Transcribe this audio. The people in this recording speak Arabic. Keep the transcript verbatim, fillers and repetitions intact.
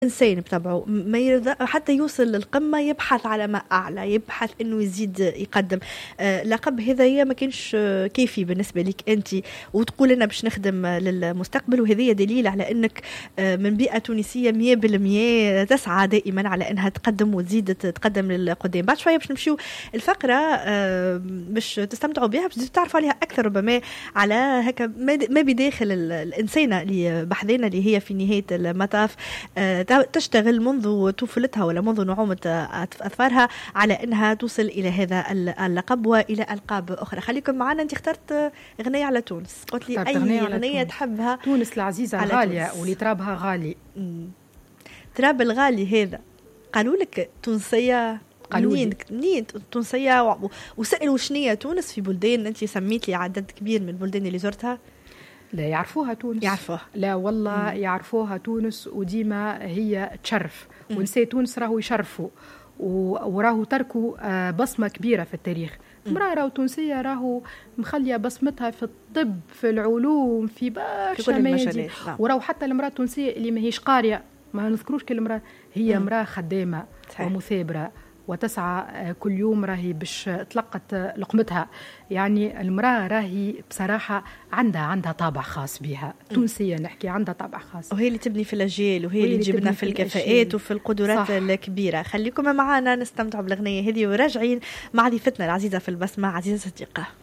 إنسان بطبعه ما يرضى حتى يوصل للقمة يبحث على ما أعلى، يبحث إنه يزيد يقدم. آه لقب هذايا ما كانش كافي بالنسبة لك أنت وتقول أنا باش نخدم للمستقبل، وهذه دليل على أنك آه من بيئة تونسية مية بالمية تسعى دائما على أنها تقدم وتزيد تقدم للقدام. بعد شوية باش نمشيو الفقرة آه باش تستمتعوا بها، باش تعرفوا عليها أكثر ربما على هكا ما بداخل الإنسانة اللي بحذنا اللي هي في نهاية المطاف آه تشتغل منذ طفولتها ولا منذ نعومة أظفارها على أنها توصل إلى هذا اللقب وإلى ألقاب أخرى. خليكم معنا. أنت اخترت غنية على تونس، قلت لي أي غنية تحبها؟ تونس العزيزة الغالية واللي ترابها غالي. مم. تراب الغالي هذا قالوا لك تونسية منين منين تونسية، وسألوا شنية تونس في بلدان أنت سميت لي عدد كبير من البلدان اللي زرتها. لا يعرفوها تونس، يعرفوها. لا والله مم. يعرفوها تونس، وديما هي تشرف ونساء تونس راهو يشرفوا وراهو تركوا بصمة كبيرة في التاريخ. امرأة راهو تونسية راهو مخلية بصمتها في الطب في العلوم في برشا مجالات، وراهو حتى المرأة التونسية اللي ما هيش قارية ما نذكروش كل امرأة هي امرأة خدامة ومثابرة وتسعى كل يوم راهي باش تلقت لقمتها. يعني المرأة راهي بصراحة عندها عندها طابع خاص بها، تونسية نحكي عندها طابع خاص، وهي اللي تبني في الأجيال وهي اللي تجيبنا في الكفاءات وفي القدرات صح. الكبيرة. خليكم معنا نستمتعوا بالأغنية هذه وراجعين مع ضيفتنا العزيزة في البسمة عزيزة صديقة.